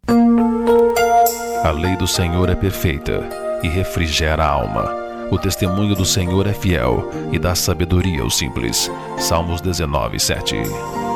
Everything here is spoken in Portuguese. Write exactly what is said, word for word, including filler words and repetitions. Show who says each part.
Speaker 1: A lei do Senhor é perfeita e refrigera a alma. O testemunho do Senhor é fiel e dá sabedoria aos simples. Salmos dezenove, sete.